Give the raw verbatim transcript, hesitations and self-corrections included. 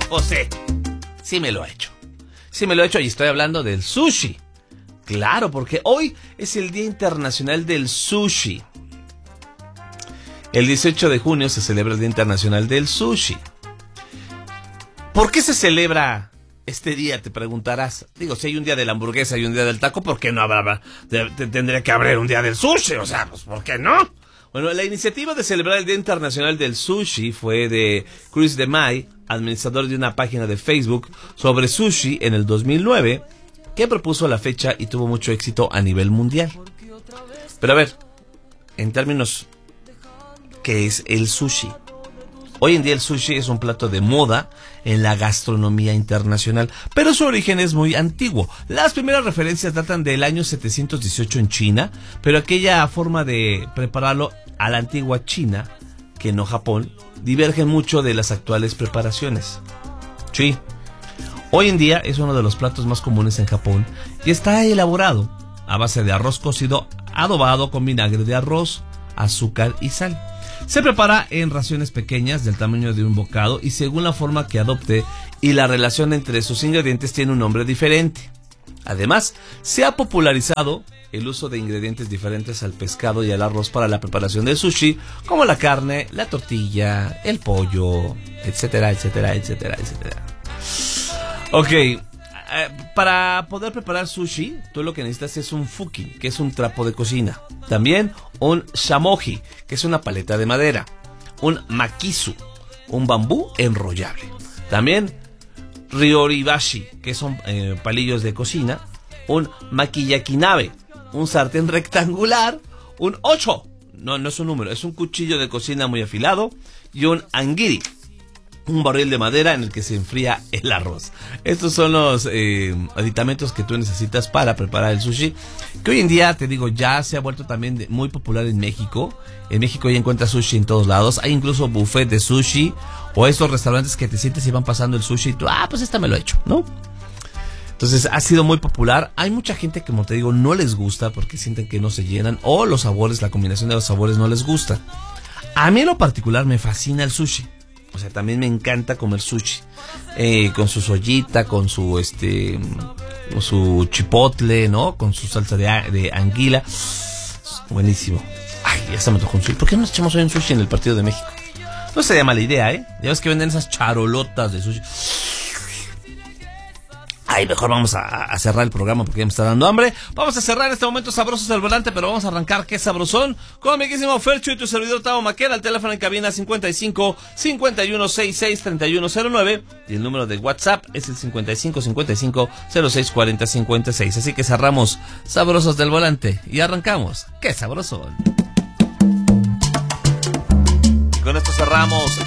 Pues sí, sí me lo he hecho. Sí me lo he hecho y estoy hablando del sushi. Claro, porque hoy es el Día Internacional del Sushi. El dieciocho de junio se celebra el Día Internacional del Sushi. ¿Por qué se celebra este día? Te preguntarás. Digo, si hay un día de la hamburguesa y un día del taco, ¿por qué no habrá? De, de, tendría que haber un día del sushi, o sea, pues ¿por qué no? Bueno, la iniciativa de celebrar el Día Internacional del Sushi fue de Chris DeMay, administrador de una página de Facebook sobre sushi en el dos mil nueve, que propuso la fecha y tuvo mucho éxito a nivel mundial. Pero a ver, en términos, ¿qué es el sushi? Hoy en día el sushi es un plato de moda en la gastronomía internacional, pero su origen es muy antiguo. Las primeras referencias datan del año setecientos dieciocho en China, pero aquella forma de prepararlo a la antigua China, que no Japón, diverge mucho de las actuales preparaciones. Sí, hoy en día es uno de los platos más comunes en Japón y está elaborado a base de arroz cocido adobado con vinagre de arroz, azúcar y sal. Se prepara en raciones pequeñas del tamaño de un bocado y según la forma que adopte y la relación entre sus ingredientes tiene un nombre diferente. Además, se ha popularizado el uso de ingredientes diferentes al pescado y al arroz para la preparación del sushi, como la carne, la tortilla, el pollo, etcétera, etcétera, etcétera, etcétera. Ok, eh, para poder preparar sushi, tú lo que necesitas es un fuki, que es un trapo de cocina. También un shamoji, que es una paleta de madera. Un makisu, un bambú enrollable. También ryoribashi, que son eh, palillos de cocina. Un makiyakinabe, un sartén rectangular. Un ocho, no, no es un número, es un cuchillo de cocina muy afilado. Y un angiri, un barril de madera en el que se enfría el arroz. Estos son los eh, aditamentos que tú necesitas para preparar el sushi, que hoy en día, te digo, ya se ha vuelto también de, muy popular en México. En México ya encuentras sushi en todos lados. Hay incluso buffet de sushi o esos restaurantes que te sientes y van pasando el sushi y tú, ah, pues esta me lo he hecho, ¿no? Entonces ha sido muy popular. Hay mucha gente que, como te digo, no les gusta porque sienten que no se llenan o los sabores, la combinación de los sabores no les gusta. A mí en lo particular me fascina el sushi. O sea, también me encanta comer sushi. Eh, con su soyita, con su este con su chipotle, ¿no? Con su salsa de, de anguila. Buenísimo. Ay, ya se me tocó un sushi. ¿Por qué no nos echamos hoy un sushi en el Partido de México? No sería mala idea, ¿eh? Ya ves que venden esas charolotas de sushi. Ay, mejor vamos a, a cerrar el programa porque ya me está dando hambre. Vamos a cerrar en este momento Sabrosos al Volante, pero vamos a arrancar qué sabrosón con mi amiguísimo Fercho y tu servidor Tavo Maqueda. El teléfono en cabina cincuenta y cinco, cincuenta y uno, sesenta y seis, treinta y uno cero nueve y el número de WhatsApp es el cincuenta y cinco, cincuenta y cinco, cero seis, cuarenta, cincuenta y seis. Así que cerramos Sabrosos del Volante y arrancamos qué sabrosón. Con esto cerramos